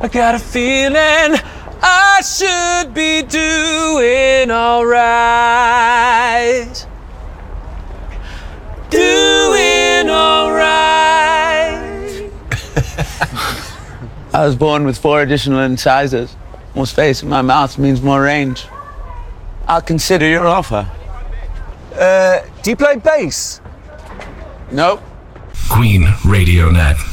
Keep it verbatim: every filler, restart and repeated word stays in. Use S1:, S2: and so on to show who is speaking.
S1: I got a feeling I should be doing all right. Doing all right. I was born with four additional incisors. More space in my mouth means more range. I'll consider your offer.
S2: Uh, do you play bass?
S1: Nope.
S3: Queen Radio Net.